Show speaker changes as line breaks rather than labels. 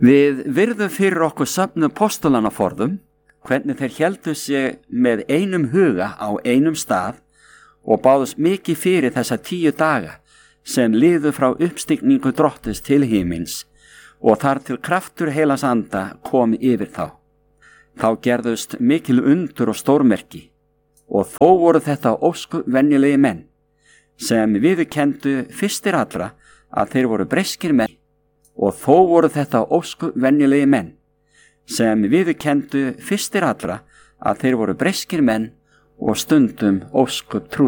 Við virðum fyrir okkur söfnum postulanaforðum, hvernig þeir héldu sig með einum huga á einum stað og báðust mikið fyrir þessa 10 daga sem liðu frá uppstigningu Drottins til himins og þar til kraftur heilags anda kom yfir þá. Þá gerðust mikil undur og stórmerki og þó voru þetta óskvenjulegi menn sem viðurkenndu fyrstir allra að þeir voru breskir menn og þó voru þetta óskvenjulegi menn sem viðurkenndu fyrstir allra að þeir voru breskir menn og stundum óskup trúðir.